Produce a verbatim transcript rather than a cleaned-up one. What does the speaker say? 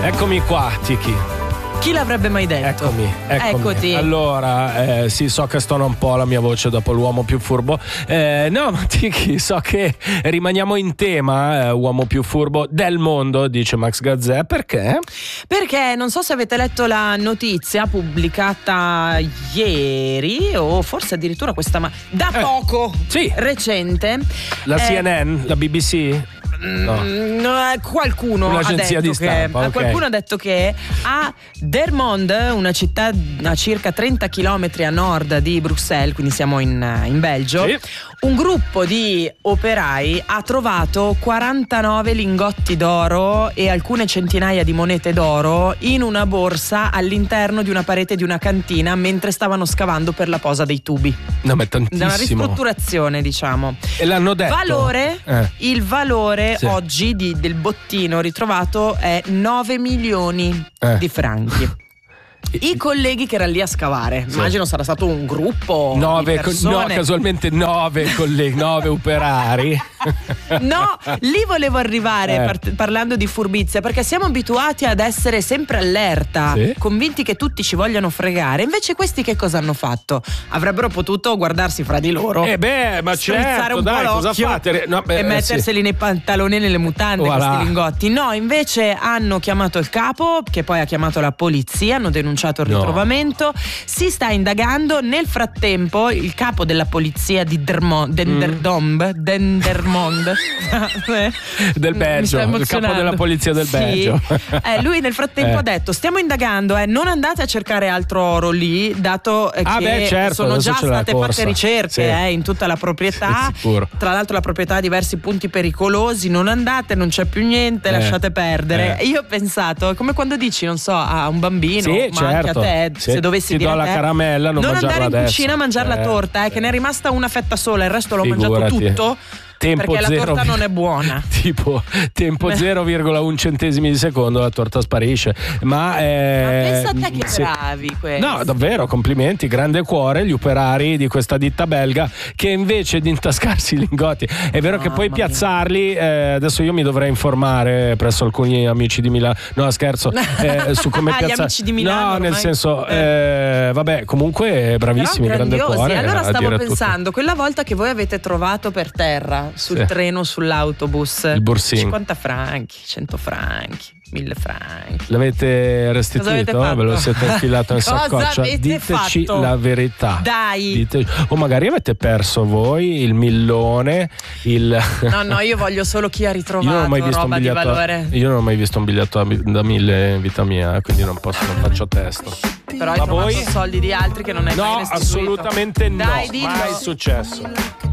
Eccomi qua, Tiki. Chi l'avrebbe mai detto? Eccomi, eccomi. Eccoti. Allora, eh, sì, so che stona un po' la mia voce dopo l'uomo più furbo. Eh, no, ma Tiki, so che rimaniamo in tema, eh, uomo più furbo del mondo, dice Max Gazzè. Perché? Perché non so se avete letto la notizia pubblicata ieri o forse addirittura questa ma da eh, poco, sì. recente. La eh, C N N, la B B C? No. No, qualcuno Un'agenzia ha detto di stampa, che okay. qualcuno ha detto che a Dermond, una città a circa trenta chilometri a nord di Bruxelles, quindi siamo in, in Belgio, sì. un gruppo di operai ha trovato quarantanove lingotti d'oro e alcune centinaia di monete d'oro in una borsa all'interno di una parete di una cantina mentre stavano scavando per la posa dei tubi. No, ma è tantissimo. Una ristrutturazione, diciamo. E l'hanno detto. Valore, eh. il valore sì. oggi di, del bottino ritrovato è nove milioni eh. di franchi. I colleghi che erano lì a scavare, sì. immagino sarà stato un gruppo nove, di persone. No, casualmente nove colleghi, nove operari. No, lì volevo arrivare eh. par- parlando di furbizia, perché siamo abituati ad essere sempre allerta, sì. convinti che tutti ci vogliano fregare. Invece questi che cosa hanno fatto? Avrebbero potuto guardarsi fra di loro. Eh beh, ma certo, un dai, po' cosa fate? No, beh, e metterseli sì. nei pantaloni e nelle mutande voilà. questi lingotti. No, invece hanno chiamato il capo, che poi ha chiamato la polizia, hanno denunciato il ritrovamento, no. si sta indagando. Nel frattempo il capo della polizia di Dermo- Denderdomb mm. Dendermond del Belgio, il capo della polizia del sì. Belgio. Eh, lui nel frattempo eh. ha detto: stiamo indagando, eh, non andate a cercare altro oro lì, dato eh, ah, che beh, certo, sono già state fatte ricerche sì. eh, in tutta la proprietà, sì, tra l'altro la proprietà ha diversi punti pericolosi, non andate, non c'è più niente, eh. lasciate perdere. eh. Io ho pensato, è come quando dici, non so, a un bambino, sì, ma certo. anche a te, sì. se dovessi ti dire do a la te, caramella, non, non andare in adesso. cucina a mangiare eh. la torta, eh, che ne è rimasta una fetta sola, il resto l'ho Figurati. mangiato tutto. Tempo perché zero, la torta non è buona. Tipo tempo zero virgola uno centesimi di secondo la torta sparisce. Ma, eh, ma pensa a te che sì. bravi questi. No, davvero, complimenti, grande cuore gli operari di questa ditta belga che invece di intascarsi i lingotti, è vero no, che poi piazzarli, eh, adesso io mi dovrei informare presso alcuni amici di Milano, no scherzo, eh, su come piazzare. Gli amici di Milano, no, ormai. nel senso, eh, vabbè, comunque bravissimi, grande cuore. Allora stavo pensando, tutto. quella volta che voi avete trovato per terra sul sì. treno, sull'autobus, il borsino, cinquanta franchi, cento franchi, mille franchi. L'avete restituito? Avete Ve lo siete infilato in saccoccia? Diteci fatto? la verità. Dai. Diteci. O magari avete perso voi il millone, il... No, no, io voglio solo chi ha ritrovato io non ho mai visto roba un di biglietto, valore. Io non ho mai visto un biglietto da mille in vita mia, quindi non posso, non faccio testo. Però hai Ma trovato voi? soldi di altri che non hai no, mai restituito. assolutamente no, Dai, dillo. mai successo.